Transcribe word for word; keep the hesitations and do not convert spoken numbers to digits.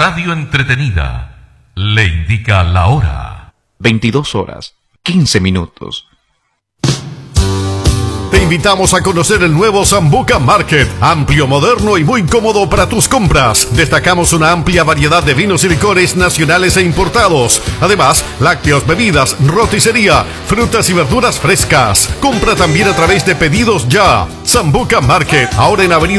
radio entretenida le indica la hora. veintidós horas, quince minutos. Te invitamos a conocer el nuevo Sambuca Market, amplio, moderno y muy cómodo para tus compras. Destacamos una amplia variedad de vinos y licores nacionales e importados. Además, lácteos, bebidas, roticería, frutas y verduras frescas. Compra también a través de Pedidos Ya. Sambuca Market, ahora en Avenida